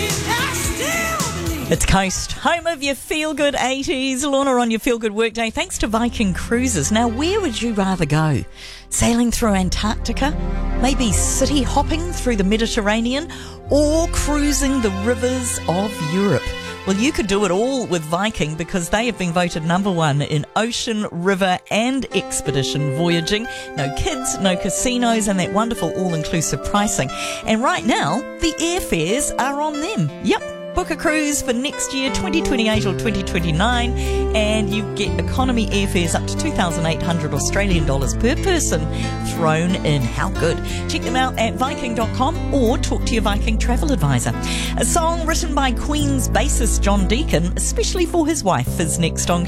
It's Coast, home of your feel-good 80s. Lorna on your feel-good workday. Thanks to Viking Cruises. Now, where would you rather go? Sailing through Antarctica? Maybe city hopping through the Mediterranean? Or cruising the rivers of Europe? Well, you could do it all with Viking because they have been voted #1 in ocean, river and expedition voyaging. No kids, no casinos and that wonderful all-inclusive pricing. And right now, the airfares are on them. Yep. Book a cruise for next year, 2028 or 2029, and you get economy airfares up to 2,800 Australian dollars per person thrown in. How good? Check them out at Viking.com or talk to your Viking travel advisor. A song written by Queen's bassist John Deacon, especially for his wife, is next on